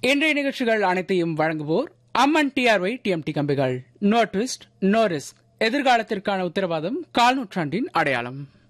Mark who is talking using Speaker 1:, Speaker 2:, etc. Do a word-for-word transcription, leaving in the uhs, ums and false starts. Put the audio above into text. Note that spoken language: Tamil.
Speaker 1: இன்றைய நிகழ்ச்சிகள் அனைத்தையும் வழங்குவோர் அம்மன் டிஆர்ஒய் டிஎம்டி கம்பிகள். நோ ட்விஸ்ட் நோ ரிஸ்க், எதிர்காலத்திற்கான உத்தரவாதம், கால் நூற்றாண்டின் அடையாளம்.